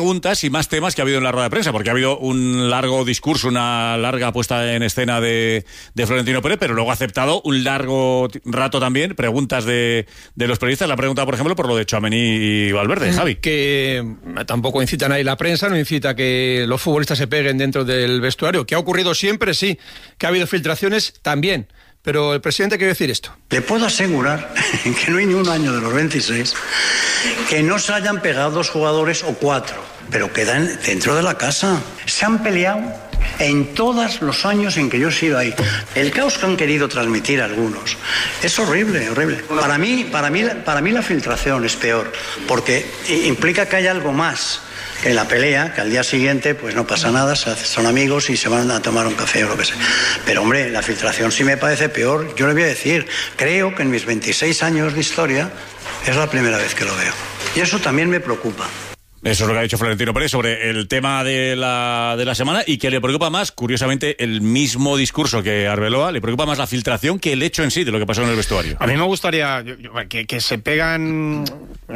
preguntas y más temas que ha habido en la rueda de prensa, porque ha habido un largo discurso, una larga puesta en escena de Florentino Pérez, pero luego ha aceptado un largo rato también preguntas de los periodistas. La pregunta, por ejemplo, por lo de Tchouaméni y Valverde, Javi. Que tampoco incitan ahí la prensa, no incita a que los futbolistas se peguen dentro del vestuario. ¿Que ha ocurrido siempre? Sí. ¿Que ha habido filtraciones? También. Pero el presidente quiere decir esto. Le puedo asegurar que no hay ni un año de los 26 que no se hayan pegado 2 jugadores o 4, pero quedan dentro de la casa. Se han peleado en todos los años en que yo he sido ahí. El caos que han querido transmitir algunos es horrible, horrible. Para mí la filtración es peor, porque implica que hay algo más que la pelea, que al día siguiente pues no pasa nada, son amigos y se van a tomar un café o lo que sea. Pero hombre, la filtración sí me parece peor. Yo le voy a decir, creo que en mis 26 años de historia es la primera vez que lo veo. Y eso también me preocupa. Eso es lo que ha dicho Florentino Pérez sobre el tema de la semana, y que le preocupa más, curiosamente, el mismo discurso que Arbeloa, le preocupa más la filtración que el hecho en sí de lo que pasó en el vestuario. A mí me gustaría que se pegan,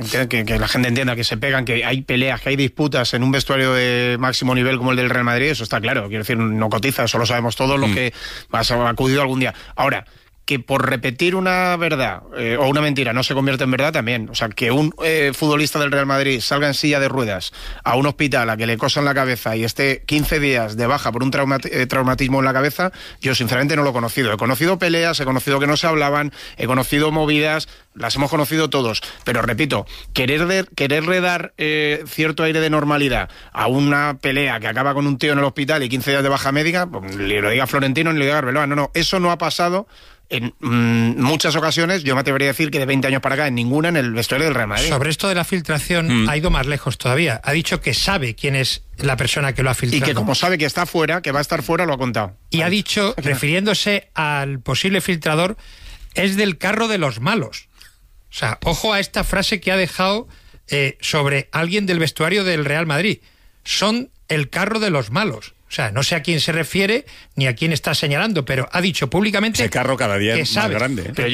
que la gente entienda que se pegan, que hay peleas, que hay disputas en un vestuario de máximo nivel como el del Real Madrid, eso está claro. Quiero decir, no cotiza, eso lo sabemos todos los que has acudido algún día. Ahora, que por repetir una verdad o una mentira no se convierte en verdad también. O sea, que un futbolista del Real Madrid salga en silla de ruedas a un hospital a que le cosan la cabeza y esté 15 días de baja por un traumatismo en la cabeza, yo sinceramente no lo he conocido. He conocido peleas, he conocido que no se hablaban, he conocido movidas, las hemos conocido todos. Pero repito, quererle dar cierto aire de normalidad a una pelea que acaba con un tío en el hospital y 15 días de baja médica, pues, le lo diga Florentino ni le diga Arbeloa. No, eso no ha pasado. En muchas ocasiones, yo me atrevería a decir que de 20 años para acá, en ninguna en el vestuario del Real Madrid. Sobre esto de la filtración, ha ido más lejos todavía. Ha dicho que sabe quién es la persona que lo ha filtrado. Y que como sabe que está fuera, que va a estar fuera, lo ha contado. Y ha dicho, refiriéndose al posible filtrador, es del carro de los malos. O sea, ojo a esta frase que ha dejado sobre alguien del vestuario del Real Madrid. Son el carro de los malos. O sea, no sé a quién se refiere ni a quién está señalando, pero ha dicho públicamente... Ese carro cada día es más grande. Pero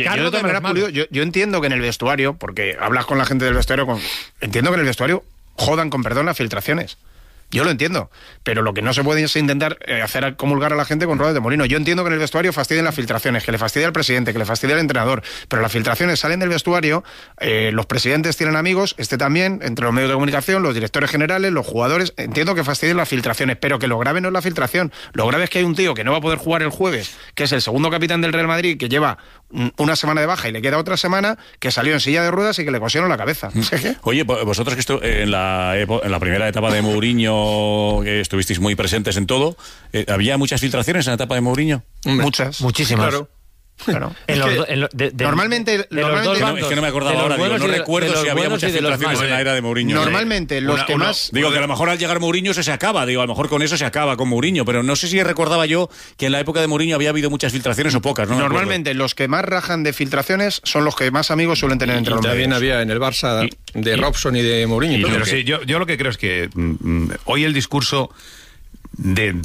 yo entiendo que en el vestuario, porque hablas con la gente del vestuario, entiendo que en el vestuario jodan, con perdón, las filtraciones. Yo lo entiendo, pero lo que no se puede es intentar hacer comulgar a la gente con ruedas de molino. Yo entiendo que en el vestuario fastidien las filtraciones, que le fastidia al presidente, que le fastidia al entrenador, pero las filtraciones salen del vestuario, los presidentes tienen amigos, también, entre los medios de comunicación, los directores generales, los jugadores. Entiendo que fastidien las filtraciones, pero que lo grave no es la filtración. Lo grave es que hay un tío que no va a poder jugar el jueves, que es el segundo capitán del Real Madrid, que lleva una semana de baja y le queda otra semana, que salió en silla de ruedas y que le cosieron la cabeza. Oye, vosotros que en la primera etapa de Mourinho, que estuvisteis muy presentes en todo, ¿había muchas filtraciones en la etapa de Mourinho? Muchas. Muchísimas. Claro. Normalmente es que no me acordaba ahora, no recuerdo si había muchas filtraciones en la era de Mourinho. Normalmente los que más... Digo que a lo mejor al llegar Mourinho eso se acaba, a lo mejor con eso se acaba con Mourinho, pero no sé si recordaba yo que en la época de Mourinho había habido muchas filtraciones o pocas. Normalmente los que más rajan de filtraciones son los que más amigos suelen tener entre los medios. También había en el Barça de Robson y de Mourinho. Pero sí, yo lo que creo es que hoy el discurso de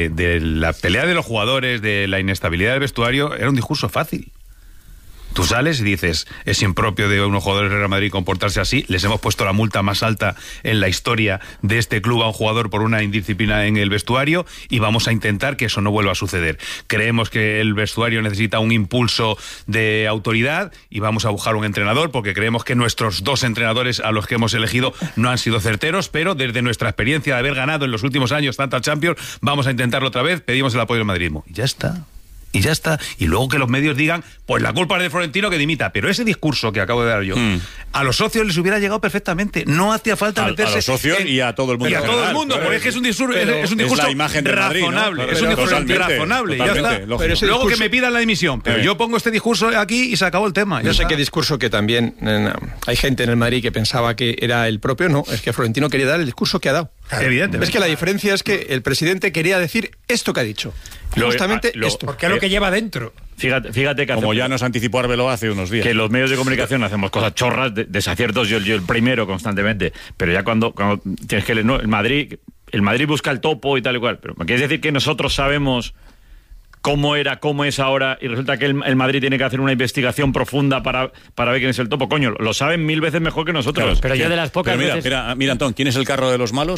la pelea de los jugadores, de la inestabilidad del vestuario, era un discurso fácil. Tú sales y dices, es impropio de unos jugadores del Real Madrid comportarse así, les hemos puesto la multa más alta en la historia de este club a un jugador por una indisciplina en el vestuario y vamos a intentar que eso no vuelva a suceder. Creemos que el vestuario necesita un impulso de autoridad y vamos a buscar un entrenador porque creemos que nuestros 2 entrenadores a los que hemos elegido no han sido certeros, pero desde nuestra experiencia de haber ganado en los últimos años tantas Champions, vamos a intentarlo otra vez, pedimos el apoyo del madridismo. Y ya está. Y luego que los medios digan, pues la culpa es de Florentino que dimita. Pero ese discurso que acabo de dar yo, a los socios les hubiera llegado perfectamente. No hacía falta meterse... A los socios y a todo el mundo. Y a todo el mundo, porque es que es un discurso la imagen de razonable. Madrid, ¿no? Es un discurso razonable, ya está. Pero luego que me pidan la dimisión. Pero yo pongo este discurso aquí y se acabó el tema. Yo sé qué discurso que también... hay gente en el Madrid que pensaba que era el propio. No, es que Florentino quería dar el discurso que ha dado. Evidentemente. Es que la diferencia es que el presidente quería decir esto que ha dicho. Justamente esto. Porque es lo que lleva dentro. Fíjate que como ya nos anticipó Arbeloa hace unos días. Que los medios de comunicación hacemos cosas chorras, desaciertos, yo el primero constantemente, pero ya cuando tienes que leer, no, el Madrid busca el topo y tal y cual, pero ¿quieres decir que nosotros sabemos cómo era, cómo es ahora, y resulta que el Madrid tiene que hacer una investigación profunda para ver quién es el topo? Coño, lo saben 1000 veces mejor que nosotros. Claro, pero yo de las pocas veces... Mira, Antón, ¿quién es el carro de los malos?